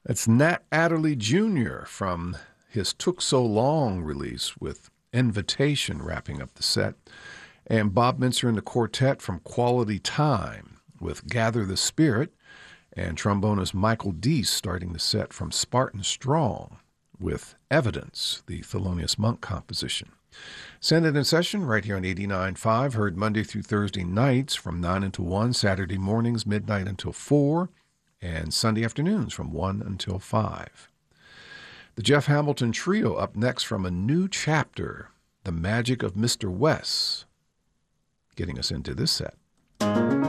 That's Nat Adderley Jr. from his Took So Long release with Invitation wrapping up the set. And Bob Mintzer and the Quartet from Quality Time with Gather the Spirit. And trombonist Michael Deese starting the set from Spartan Strong with Evidence, the Thelonious Monk composition. Send It in Session right here on 89.5, heard Monday through Thursday nights from 9 until 1, Saturday mornings midnight until 4, and Sunday afternoons from 1 until 5. The Jeff Hamilton Trio up next from a new chapter, The Magic of Mr. West, getting us into this set.